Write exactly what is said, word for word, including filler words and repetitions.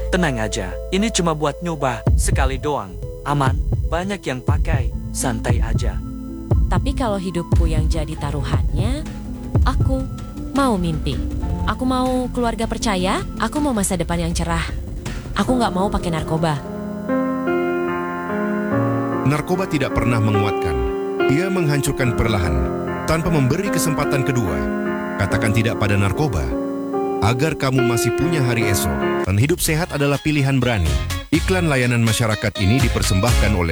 Tenang aja, ini cuma buat nyoba, sekali doang. Aman, banyak yang pakai, santai aja. Tapi kalau hidupku yang jadi taruhannya, aku mau mimpi. Aku mau keluarga percaya, aku mau masa depan yang cerah. Aku nggak mau pakai narkoba. Narkoba tidak pernah menguatkan. Ia menghancurkan perlahan, tanpa memberi kesempatan kedua. Katakan tidak pada narkoba, agar kamu masih punya hari esok. Dan hidup sehat adalah pilihan berani. Iklan layanan masyarakat ini dipersembahkan oleh